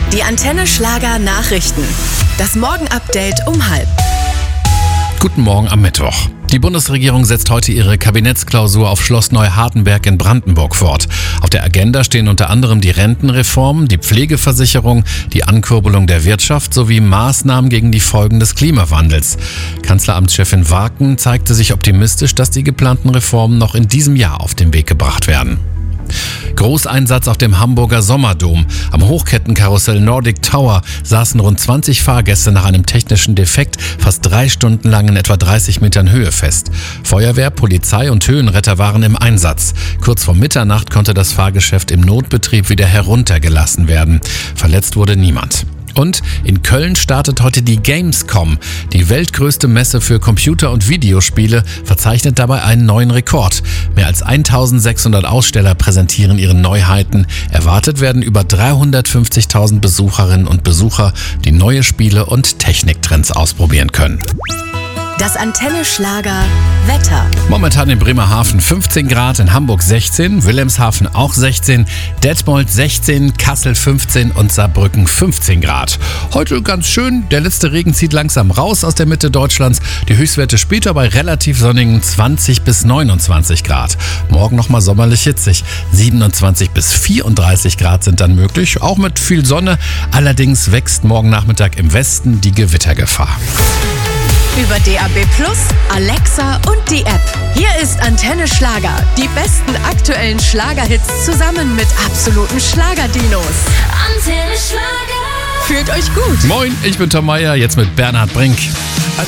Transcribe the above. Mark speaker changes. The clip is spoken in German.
Speaker 1: Die Antenne Schlager Nachrichten. Das Morgen-Update um 12:30.
Speaker 2: Guten Morgen am Mittwoch. Die Bundesregierung setzt heute ihre Kabinettsklausur auf Schloss Neuhardenberg in Brandenburg fort. Auf der Agenda stehen unter anderem die Rentenreform, die Pflegeversicherung, die Ankurbelung der Wirtschaft sowie Maßnahmen gegen die Folgen des Klimawandels. Kanzleramtschefin Warken zeigte sich optimistisch, dass die geplanten Reformen noch in diesem Jahr auf den Weg gebracht werden. Großeinsatz auf dem Hamburger Sommerdom. Am Hochkettenkarussell Nordic Tower saßen rund 20 Fahrgäste nach einem technischen Defekt fast 3 Stunden lang in etwa 30 Metern Höhe fest. Feuerwehr, Polizei und Höhenretter waren im Einsatz. Kurz vor Mitternacht konnte das Fahrgeschäft im Notbetrieb wieder heruntergelassen werden. Verletzt wurde niemand. Und in Köln startet heute die Gamescom. Die weltgrößte Messe für Computer- und Videospiele verzeichnet dabei einen neuen Rekord. Mehr als 1600 Aussteller präsentieren ihre Neuheiten. Erwartet werden über 350.000 Besucherinnen und Besucher, die neue Spiele und Techniktrends ausprobieren können.
Speaker 1: Das Antenne Schlager Wetter.
Speaker 2: Momentan in Bremerhaven 15 Grad, in Hamburg 16, Wilhelmshaven auch 16, Detmold 16, Kassel 15 und Saarbrücken 15 Grad. Heute ganz schön, der letzte Regen zieht langsam raus aus der Mitte Deutschlands. Die Höchstwerte später bei relativ sonnigen 20 bis 29 Grad. Morgen nochmal sommerlich hitzig. 27 bis 34 Grad sind dann möglich, auch mit viel Sonne. Allerdings wächst morgen Nachmittag im Westen die Gewittergefahr.
Speaker 1: Über DAB+, Alexa und die App. Hier ist Antenne Schlager. Die besten aktuellen Schlagerhits zusammen mit absoluten Schlagerdinos.
Speaker 3: Antenne Schlager.
Speaker 1: Fühlt euch gut.
Speaker 2: Moin, ich bin Tom Meier, jetzt mit Bernhard Brink.
Speaker 4: Als